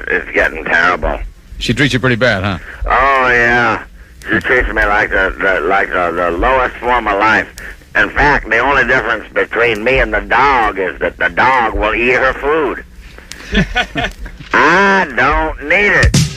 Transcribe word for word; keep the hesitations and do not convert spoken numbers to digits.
is getting terrible. She treats you pretty bad, huh? Oh, yeah. She treats me like the, the like the, the lowest form of life. In fact, the only difference between me and the dog is that the dog will eat her food. I don't need it.